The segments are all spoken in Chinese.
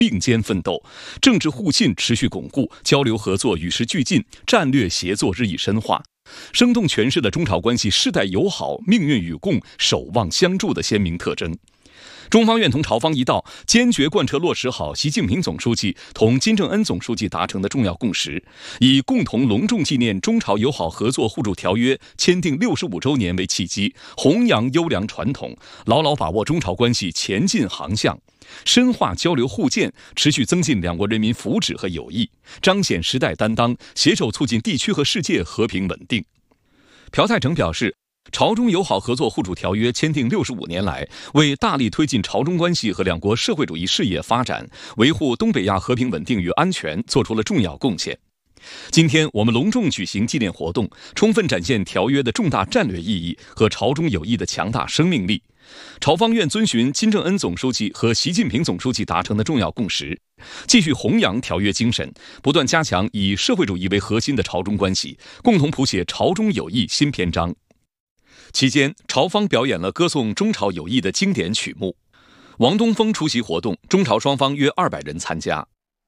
并肩奋斗，政治互信持续巩固，交流合作与时俱进，战略协作日益深化，生动诠释了中朝关系世代友好、命运与共、守望相助的鲜明特征。中方愿同朝方一道，坚决贯彻落实好习近平总书记同金正恩总书记达成的重要共识，以共同隆重纪念中朝友好合作互助条约签订65周年为契机，弘扬优良传统，牢牢把握中朝关系前进航向，深化交流互鉴，持续增进两国人民福祉和友谊，彰显时代担当，携手促进地区和世界和平稳定。朴泰成表示，朝中友好合作互助条约签订65年来，为大力推进朝中关系和两国社会主义事业发展，维护东北亚和平稳定与安全做出了重要贡献。今天我们隆重举行纪念活动，充分展现条约的重大战略意义和朝中友谊的强大生命力。朝方愿遵循金正恩总书记和习近平总书记达成的重要共识，继续弘扬条约精神，不断加强以社会主义为核心的朝中关系，共同谱写朝中友谊新篇章。期间，朝方表演了歌颂中朝友谊的经典曲目。王东峰出席活动，中朝双方约200人参加。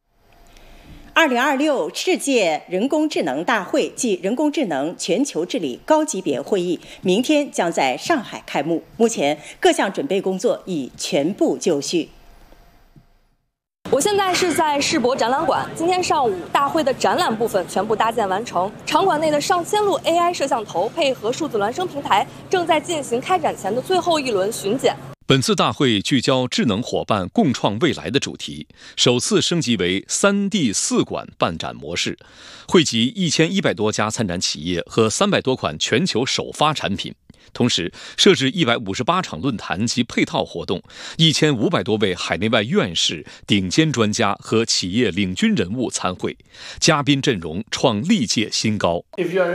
2026世界人工智能大会暨人工智能全球治理高级别会议明天将在上海开幕，目前各项准备工作已全部就绪。 我现在是在世博展览馆，今天上午大会的展览部分全部搭建完成，场馆内的上千路 AI 摄像头配合数字孪生平台正在进行开展前的最后一轮巡检。 本次大会聚焦智能伙伴共创未来的主题，首次升级为3D 4馆办展模式，汇集1100多家参展企业和300多款全球首发产品。同时设置158场论坛及配套活动，1500多位海内外院士、顶尖专家和企业领军人物参会，嘉宾阵容创历届新高。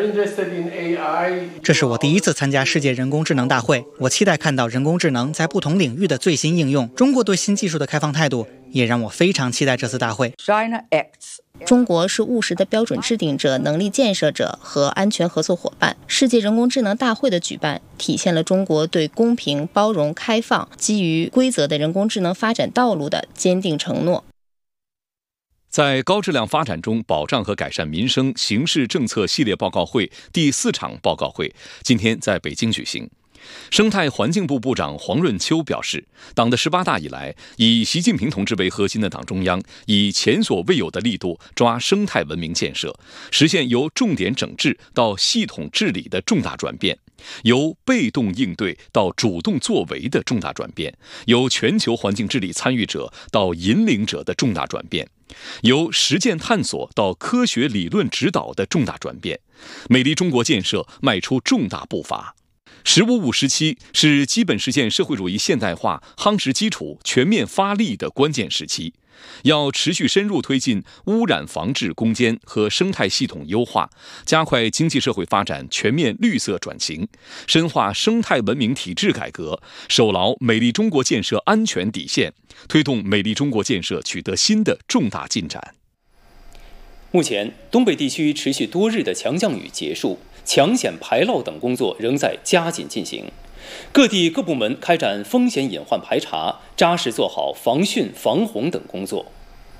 这是我第一次参加世界人工智能大会，我期待看到人工智能在不同领域的最新应用。中国对新技术的开放态度也让我非常期待这次大会。 中国是务实的标准制定者、能力建设者和安全合作伙伴。世界人工智能大会的举办，体现了中国对公平、包容、开放、基于规则的人工智能发展道路的坚定承诺。 在高质量发展中保障和改善民生形势政策系列报告会第4场报告会今天在北京举行。生态环境部部长黄润秋表示，党的18大以来，以习近平同志为核心的党中央以前所未有的力度抓生态文明建设，实现由重点整治到系统治理的重大转变，由被动应对到主动作为的重大转变，由全球环境治理参与者到引领者的重大转变，由实践探索到科学理论指导的重大转变，美丽中国建设迈出重大步伐。“15+5”时期是基本实现社会主义现代化夯实基础、全面发力的关键时期，要持续深入推进污染防治攻坚和生态系统优化，加快经济社会发展全面绿色转型，深化生态文明体制改革，守牢美丽中国建设安全底线，推动美丽中国建设取得新的重大进展。 目前，东北地区持续多日的强降雨结束，抢险排涝等工作仍在加紧进行，各地各部门开展风险隐患排查，扎实做好防汛防洪等工作。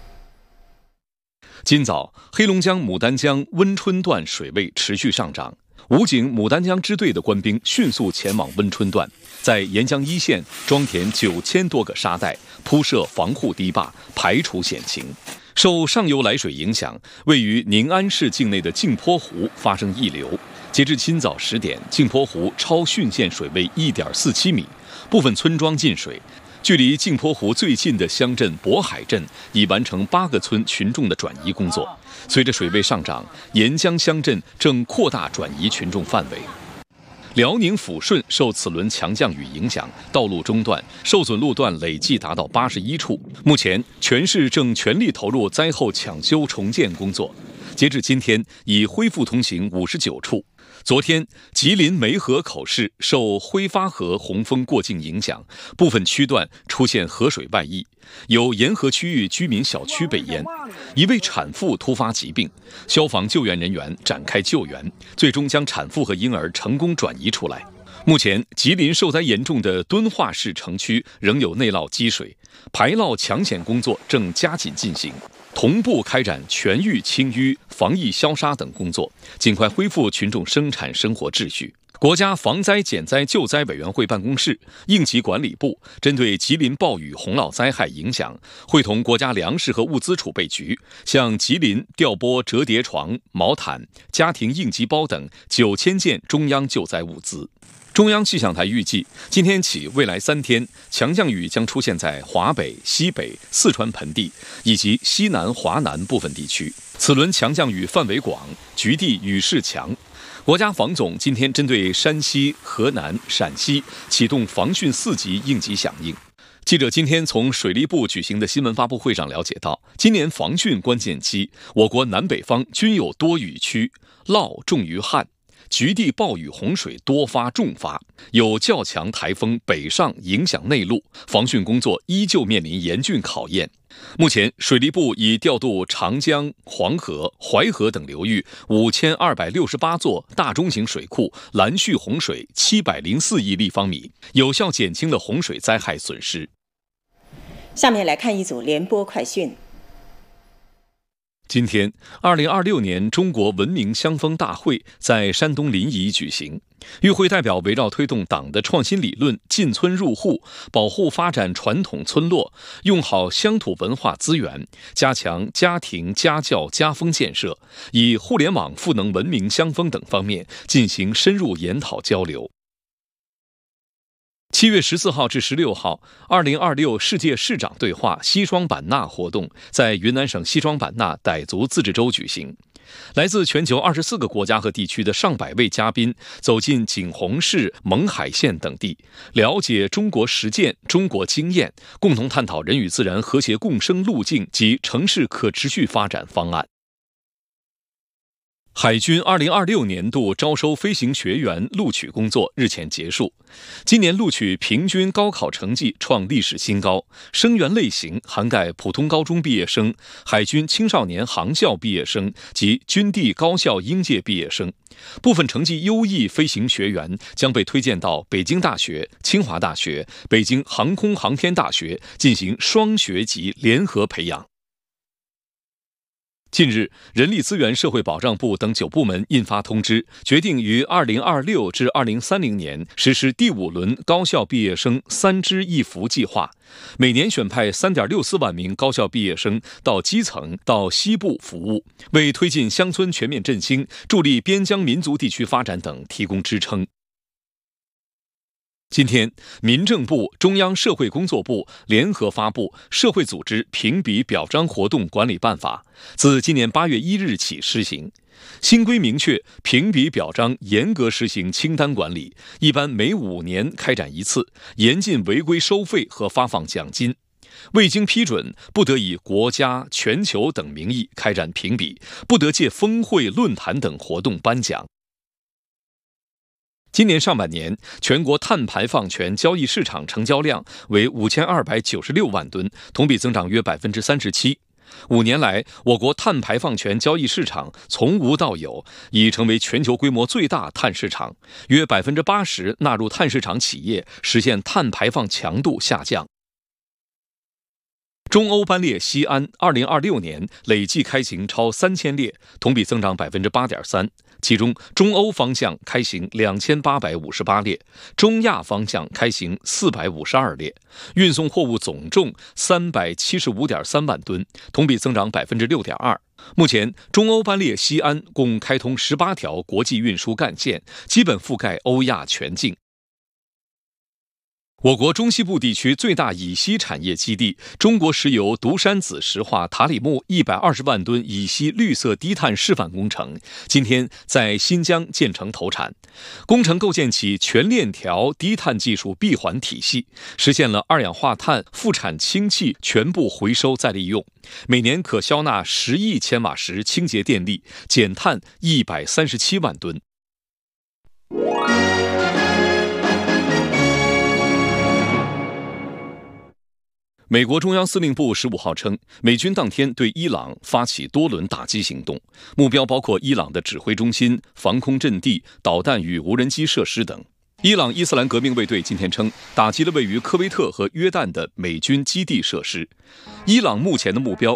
今早，黑龙江牡丹江温春段水位持续上涨，武警牡丹江支队的官兵迅速前往温春段，在沿江一线装填9000多个沙袋，铺设防护堤坝，排除险情。受上游来水影响，位于宁安市境内的镜泊湖发生溢流。截至今早10点，镜泊湖超汛线水位1.47米，部分村庄进水。距离镜泊湖最近的乡镇渤海镇已完成8个村群众的转移工作。随着水位上涨，沿江乡镇正扩大转移群众范围。辽宁抚顺受此轮强降雨影响，道路中断，受损路段累计达到81处。目前，全市正全力投入灾后抢修重建工作。截至今天，已恢复通行59处。昨天，吉林梅河口市受辉发河洪峰过境影响，部分区段出现河水外溢，有沿河区域居民小区被淹。一位产妇突发疾病，消防救援人员展开救援，最终将产妇和婴儿成功转移出来。 目前，吉林受灾严重的敦化市城区仍有内涝积水，排涝抢险工作正加紧进行，同步开展全域清淤、防疫消杀等工作，尽快恢复群众生产生活秩序。国家防灾减灾救灾委员会办公室、应急管理部针对吉林暴雨洪涝灾害影响，会同国家粮食和物资储备局向吉林调拨折叠床、毛毯、家庭应急包等9000件中央救灾物资。中央气象台预计，今天起未来3天，强降雨将出现在华北、西北、四川盆地以及西南、华南部分地区。此轮强降雨范围广，局地雨势强。国家防总今天针对山西、河南、陕西启动防汛4级应急响应。记者今天从水利部举行的新闻发布会上了解到，今年防汛关键期，我国南北方均有多雨区，涝重于旱，局地暴雨洪水多发重发，有较强台风北上影响内陆，防汛工作依旧面临严峻考验。目前，水利部已调度长江、黄河、淮河等流域5268座大中型水库拦蓄洪水704亿立方米，有效减轻了洪水灾害损失。 下面来看一组联播快讯。 今天，2026年中国文明乡风大会在山东临沂举行。与会代表围绕推动党的创新理论进村入户，保护发展传统村落，用好乡土文化资源，加强家庭家教家风建设，以互联网赋能文明乡风等方面进行深入研讨交流。7月14号至16号，2026世界市长对话西双版纳活动在云南省西双版纳傣族自治州举行。来自全球24个国家和地区的上百位嘉宾走进景洪市、勐海县等地，了解中国实践、中国经验，共同探讨人与自然和谐共生路径及城市可持续发展方案。海军2026年度招收飞行学员录取工作日前结束，今年录取平均高考成绩创历史新高，生源类型涵盖普通高中毕业生、海军青少年航校毕业生及军地高校应届毕业生。部分成绩优异飞行学员将被推荐到北京大学、清华大学、北京航空航天大学进行双学级联合培养。近日，人力资源社会保障部等9部门印发通知，决定于2026至2030年实施第5轮高校毕业生3支1扶计划，每年选派3.64万名高校毕业生到基层、到西部服务，为推进乡村全面振兴、助力边疆民族地区发展等提供支撑。今天，民政部、中央社会工作部联合发布《社会组织评比表彰活动管理办法》，自今年8月1日起施行。新规明确，评比表彰严格实行清单管理，一般每5年开展1次，严禁违规收费和发放奖金。未经批准，不得以国家、全球等名义开展评比，不得借峰会、论坛等活动颁奖。今年上半年，全国碳排放权交易市场成交量为5296万吨，同比增长约37%。5年来，我国碳排放权交易市场从无到有，已成为全球规模最大碳市场，约80%纳入碳市场企业实现碳排放强度下降。中欧班列西安2026年累计开行超3000列，同比增长8.3%。其中，中欧方向开行2858列，中亚方向开行452列，运送货物总重375.3万吨，同比增长6.2%。目前，中欧班列西安共开通18条国际运输干线，基本覆盖欧亚全境。我国中西部地区最大乙烯产业基地中国石油独山子石化塔里木120万吨乙烯绿色低碳示范工程今天在新疆建成投产。工程构建起全链条低碳技术闭环体系，实现了二氧化碳、副产氢气全部回收再利用，每年可消纳10亿千瓦时清洁电力，减碳137万吨。美国中央司令部15号称，美军当天对伊朗发起多轮打击行动，目标包括伊朗的指挥中心、防空阵地、导弹与无人机设施等。 伊朗伊斯兰革命卫队今天称，打击了位于科威特和约旦的美军基地设施。伊朗目前的目标